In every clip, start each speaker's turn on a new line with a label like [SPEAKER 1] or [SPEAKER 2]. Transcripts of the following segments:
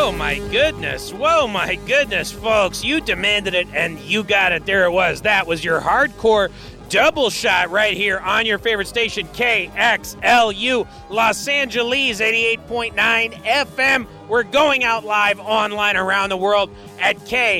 [SPEAKER 1] Whoa, my goodness. Whoa, my goodness, folks. You demanded it, and you got it. There it was. That was your hardcore double shot right here on your favorite station, KXLU, Los Angeles, 88.9 FM. We're going out live online around the world at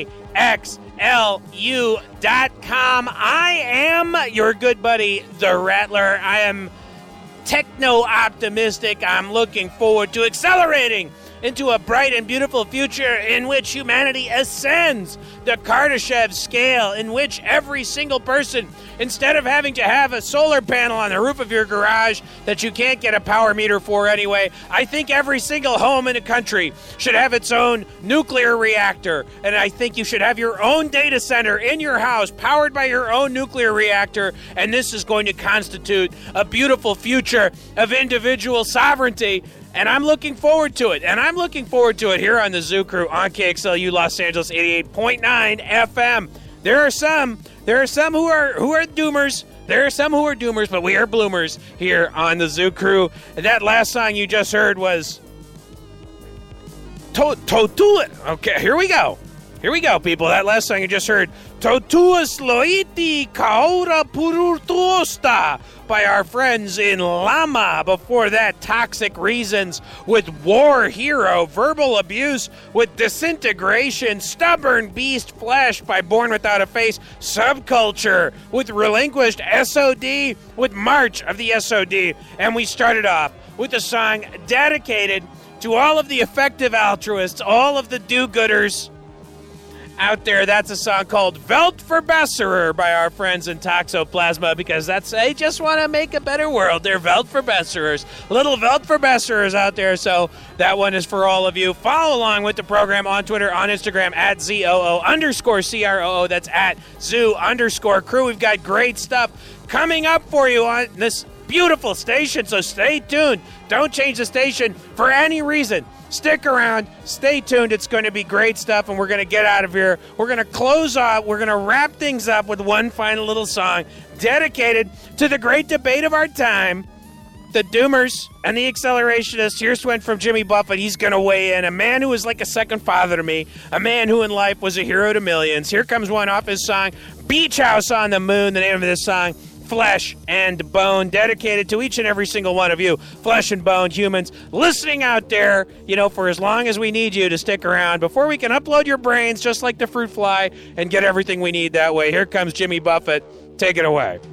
[SPEAKER 1] KXLU.com. I am your good buddy, The Rattler. I am techno-optimistic. I'm looking forward to accelerating into a bright and beautiful future in which humanity ascends the Kardashev scale, in which every single person, instead of having to have a solar panel on the roof of your garage that you can't get a power meter for anyway, I think every single home in the country should have its own nuclear reactor, and I think you should have your own data center in your house powered by your own nuclear reactor, and this is going to constitute a beautiful future of individual sovereignty. And I'm looking forward to it. And I'm looking forward to it here on the Zoo Crew on KXLU Los Angeles 88.9 FM. There are some who are doomers. There are some who are doomers, but we are bloomers here on the Zoo Crew. And that last song you just heard was Totula. Okay, here we go. Here we go, people. That last song you just heard, Totuas Loiti Kaora Pururtuosta, by our friends in Lama. Before that, Toxic Reasons with War Hero, Verbal Abuse with Disintegration, Stubborn Beast Flesh by Born Without a Face, Subculture with Relinquished, SOD with March of the SOD. And we started off with a song dedicated to all of the effective altruists, all of the do-gooders out there. That's a song called Weltverbesserer by our friends in Toxoplasma, because they just want to make a better world. They're Weltverbesserers, little Weltverbesserers out there. So that one is for all of you. Follow along with the program on Twitter, on Instagram, at ZOO_CROO. That's at Zoo_Crew. We've got great stuff coming up for you on this beautiful station, so stay tuned. Don't change the station for any reason. Stick around, stay tuned. It's going to be great stuff, and we're going to get out of here. We're going to close off, we're going to wrap things up with one final little song dedicated to the great debate of our time, the Doomers and the Accelerationists. Here's one from Jimmy Buffett. He's going to weigh in. A man who was like a second father to me, a man who in life was a hero to millions. Here comes one off his song, Beach House on the Moon, the name of this song. Flesh and Bone, dedicated to each and every single one of you, flesh and bone humans listening out there, for as long as we need you to stick around before we can upload your brains just like the fruit fly and get everything we need that way. Here comes Jimmy Buffett. Take it away.